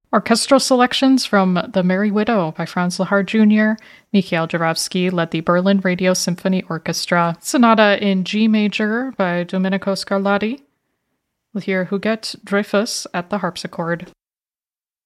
Orchestral selections from The Merry Widow by Franz Lehár Jr. Mikhail Juravsky led the Berlin Radio Symphony Orchestra. Sonata in G major by Domenico Scarlatti. We'll hear Huguette Dreyfus at the harpsichord.